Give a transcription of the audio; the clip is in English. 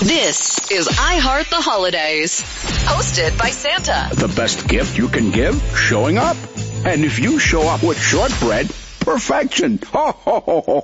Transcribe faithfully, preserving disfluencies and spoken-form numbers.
This is I Heart the Holidays, hosted by Santa. The best gift you can give? Showing up. And if you show up with shortbread, perfection. Ho, ho, ho, ho.